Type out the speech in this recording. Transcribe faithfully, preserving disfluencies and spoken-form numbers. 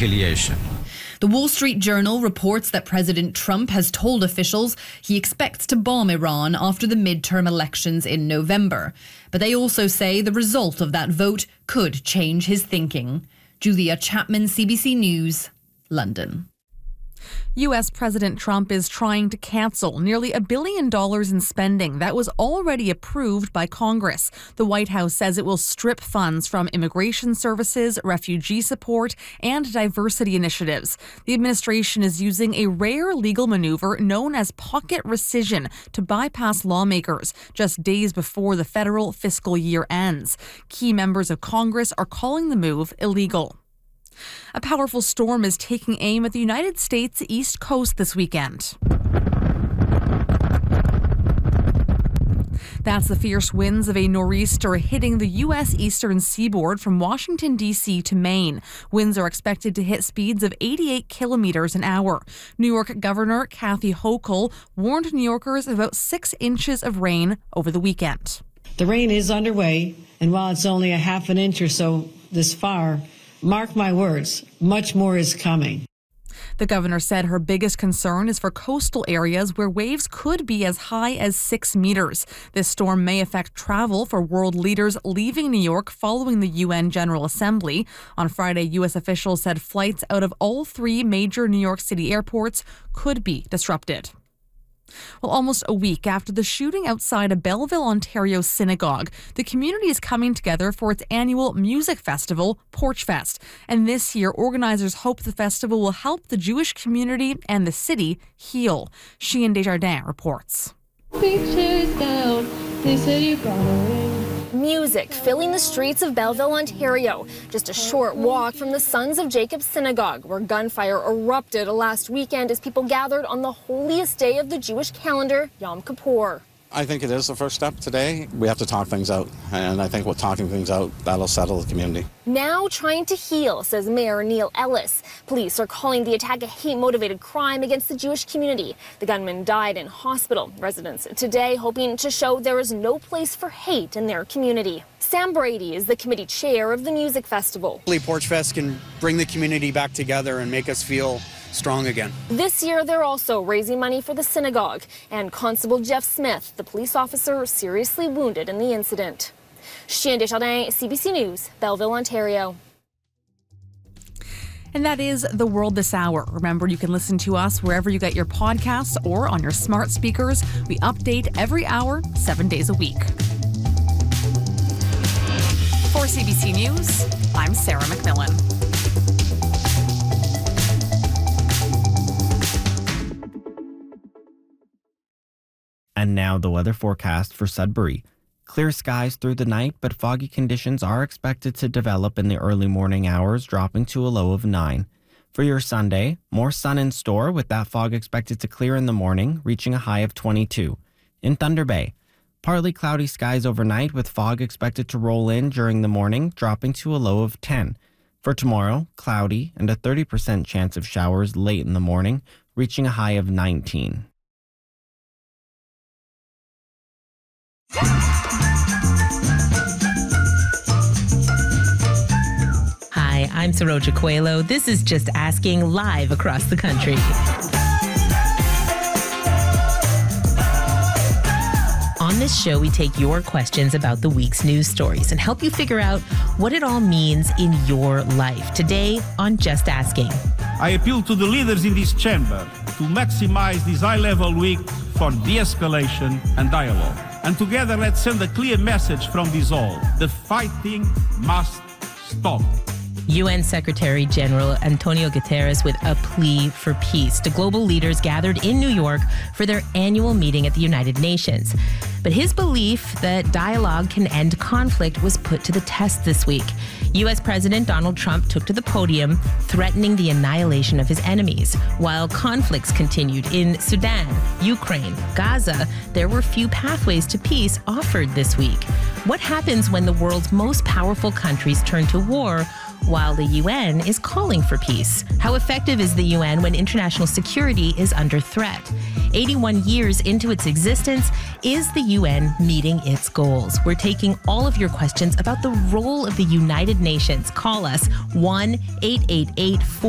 retaliation. The Wall Street Journal reports that President Trump has told officials he expects to bomb Iran after the midterm elections in November. But they also say the result of that vote could change his thinking. Julia Chapman, C B C News, London. U S. President Trump is trying to cancel nearly a billion dollars in spending that was already approved by Congress. The White House says it will strip funds from immigration services, refugee support, and diversity initiatives. The administration is using a rare legal maneuver known as pocket rescission to bypass lawmakers just days before the federal fiscal year ends. Key members of Congress are calling the move illegal. A powerful storm is taking aim at the United States East Coast this weekend. That's the fierce winds of a nor'easter hitting the U S eastern seaboard from Washington, D C to Maine. Winds are expected to hit speeds of eighty-eight kilometers an hour. New York Governor Kathy Hochul warned New Yorkers of about six inches of rain over the weekend. The rain is underway, and while it's only a half an inch or so this far, mark my words, much more is coming. The governor said her biggest concern is for coastal areas where waves could be as high as six meters. This storm may affect travel for world leaders leaving New York following the U N General Assembly. On Friday, U S officials said flights out of all three major New York City airports could be disrupted. Well, almost a week after the shooting outside a Belleville, Ontario synagogue, the community is coming together for its annual music festival, Porch Fest. And this year, organizers hope the festival will help the Jewish community and the city heal. Sheehan Desjardins reports. Big chairs down, they said you brought a ring. Music filling the streets of Belleville, Ontario, just a short walk from the Sons of Jacob Synagogue, where gunfire erupted last weekend as people gathered on the holiest day of the Jewish calendar, Yom Kippur. I think it is the first step today. We have to talk things out, and I think with talking things out, that'll settle the community. Now trying to heal, says Mayor Neil Ellis. Police are calling the attack a hate-motivated crime against the Jewish community. The gunman died in hospital. Residents today hoping to show there is no place for hate in their community. Sam Brady is the committee chair of the music festival. Hopefully Porch Fest can bring the community back together and make us feel strong again. This year, they're also raising money for the synagogue and Constable Jeff Smith, the police officer seriously wounded in the incident. Sheehan Desjardins, C B C News, Belleville, Ontario. And that is The World This Hour. Remember, you can listen to us wherever you get your podcasts or on your smart speakers. We update every hour, seven days a week. For C B C News, I'm Sarah McMillan. And now the weather forecast for Sudbury. Clear skies through the night, but foggy conditions are expected to develop in the early morning hours, dropping to a low of nine. For your Sunday, more sun in store, with that fog expected to clear in the morning, reaching a high of twenty-two. In Thunder Bay, partly cloudy skies overnight, with fog expected to roll in during the morning, dropping to a low of ten. For tomorrow, cloudy and a thirty percent chance of showers late in the morning, reaching a high of nineteen. Hi, I'm Saroja Coelho. This is Just Asking, live across the country. On this show, we take your questions about the week's news stories and help you figure out what it all means in your life. Today on Just Asking. I appeal to the leaders in this chamber to maximize this high-level week for de-escalation and dialogue. And together, let's send a clear message from this hall. The fighting must stop. U N Secretary General Antonio Guterres with a plea for peace to global leaders gathered in New York for their annual meeting at the United Nations. But his belief that dialogue can end conflict was put to the test this week. U S President Donald Trump took to the podium, threatening the annihilation of his enemies. While conflicts continued in Sudan, Ukraine, Gaza, there were few pathways to peace offered this week. What happens when the world's most powerful countries turn to war while the U N is calling for peace? How effective is the U N when international security is under threat? eighty-one years into its existence, is the U N meeting its goals? We're taking all of your questions about the role of the United Nations. Call us one eight eight eight four